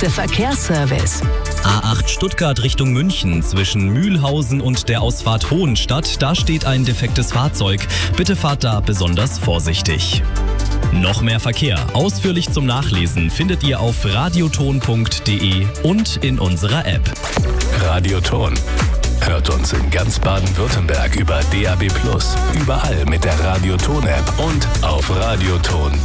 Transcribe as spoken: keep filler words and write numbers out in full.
schnellste Verkehrsservice. A acht Stuttgart Richtung München zwischen Mühlhausen und der Ausfahrt Hohenstadt. Da steht ein defektes Fahrzeug. Bitte fahrt da besonders vorsichtig. Noch mehr Verkehr, ausführlich zum Nachlesen, findet ihr auf radioton punkt de und in unserer App. Radioton. Hört uns in ganz Baden-Württemberg über D A B plus, überall mit der Radioton-App und auf radioton